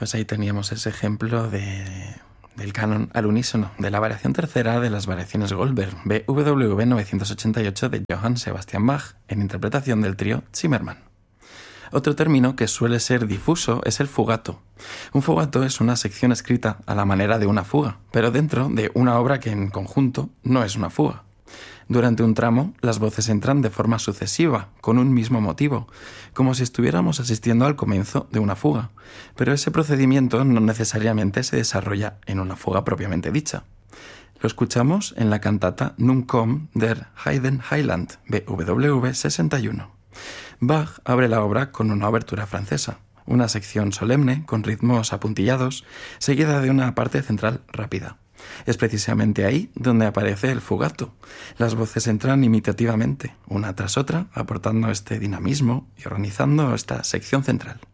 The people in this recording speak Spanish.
Pues ahí teníamos ese ejemplo del canon al unísono, de la variación tercera de las variaciones Goldberg, BWV 988 de Johann Sebastian Bach, en interpretación del trío Zimmermann. Otro término que suele ser difuso es el fugato. Un fugato es una sección escrita a la manera de una fuga, pero dentro de una obra que en conjunto no es una fuga. Durante un tramo, las voces entran de forma sucesiva, con un mismo motivo, como si estuviéramos asistiendo al comienzo de una fuga, pero ese procedimiento no necesariamente se desarrolla en una fuga propiamente dicha. Lo escuchamos en la cantata Nun komm der Heiden Heiland, BWV 61. Bach abre la obra con una obertura francesa, una sección solemne con ritmos apuntillados, seguida de una parte central rápida. Es precisamente ahí donde aparece el fugato. Las voces entran imitativamente, una tras otra, aportando este dinamismo y organizando esta sección central.